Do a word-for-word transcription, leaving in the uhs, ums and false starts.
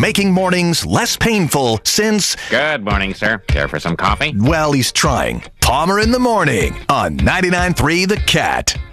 making mornings less painful since... Good morning, sir. Care for some coffee? Well, he's trying. Palmer in the Morning on ninety-nine point three The Cat.